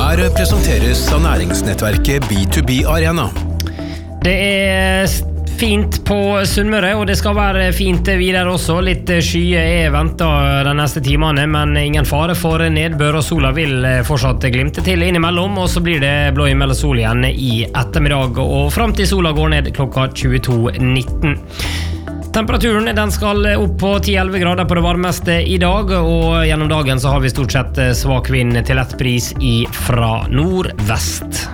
Her presenteres av næringsnettverket B2B Arena. Det fint på Sunnmøre, og det skal være fint videre også. Litt skyer ventet de neste timene, men ingen fare for nedbør, og sola vil fortsatt glimte til innimellom, og så blir det blå himmel og sol igjen i ettermiddag, og frem til sola går ned klokka 22:19. Temperaturen den skal opp på 10-11 grader på det varmeste i dag, og gjennom dagen så har vi stort sett svak vind til lett bris fra nordvest.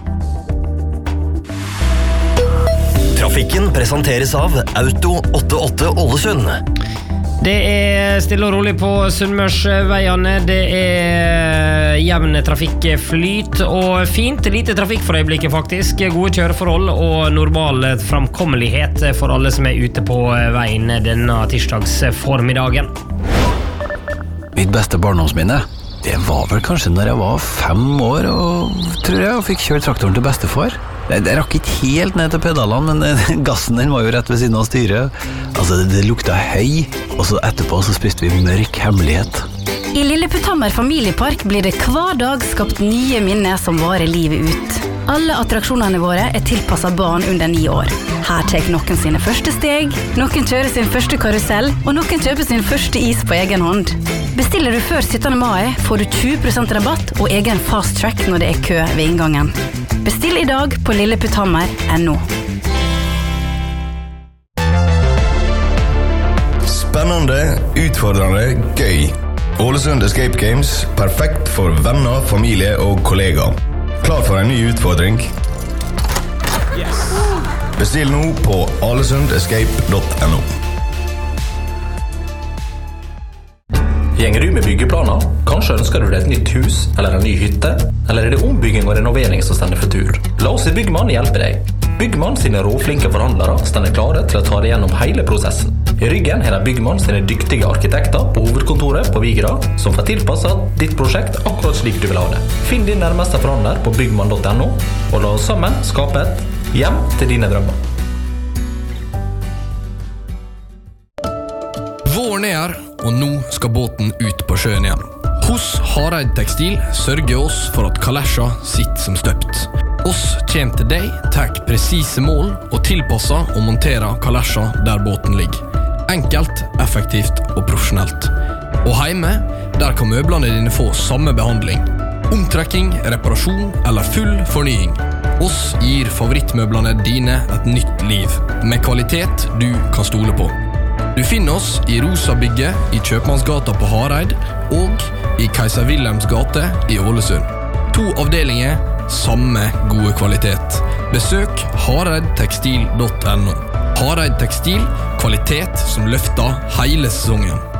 Trafikken presenteres av Auto 88 Ålesund. Det stille og rolig på Sunnmørsveiene. Det jevn trafikkflyt og fint. Lite trafikk for øyeblikket faktisk. Gode kjøreforhold og normal framkommelighet for alle som ute på veien denne tirsdagsformiddagen. Mitt beste barndomsminne, det var vel kanskje når jeg var 5 år tror jeg, og fikk kjørt traktoren til bestefar. Jeg rakk ikke helt ned til pedalene, men gassen den var jo rett ved siden av styret. Altså, det lukta høy, og så etterpå så spiste vi mørk hemmelighet. I Lille Putthammer familiepark blir det hver dag skapt nye minner som varer livet ut. Alle attraksjonene våre tilpasset barn under 9 år. Her tar noen sine første steg, noen kjører sin første karusell, og noen kjøper sin første is på egen hånd. Bestiller du før 17. mai, får du 20% rabatt og egen fast track når det kø ved inngangen. Bestill i dag på lilleputthammer.no. Spennende, utfordrende, gøy. Ålesund Escape Games, perfekt for venner, familie og kollegaer. Klar for en ny utfordring? Yes. Bestill nå på alesundescape.no. Gjenger du med byggeplaner? Kanskje ønsker du deg et nytt hus eller en ny hytte? Eller det ombygging og renovering som stender for tur? La oss i Byggmann hjelpe deg. Byggmann sine råflinke forhandlere stender klare til å ta deg gjennom hele prosessen. I ryggen har Byggmann sine dyktige arkitekter på hovedkontoret på Vigra som får tilpasset ditt prosjekt akkurat slik du vil ha det. Finn din nærmeste forhandler på byggmann.no og la oss sammen skape et hjem til dine drømmer. Våren og nå skal båten ut på sjøen igjen. Hos Hareid Tekstil sørger oss for at kalesja sitter som støpt. Oss kommer til deg, tar presise mål og tilpasser og monterer kalesja der båten ligger. Enkelt, effektivt og profesjonelt. Og hjemme, der kan møblene dine få samme behandling. Omtrekking, reparasjon eller full fornying. Oss gir favorittmøblene dine et nytt liv, med kvalitet du kan stole på. Du finner oss i Rosabygget i Kjøpmannsgata på Hareid og i Kaiser Wilhelms gate i Ålesund. 2 avdelinger, samme gode kvalitet. Besøk hareidtekstil.no. Hareid Tekstil, kvalitet som løfter hele sesongen.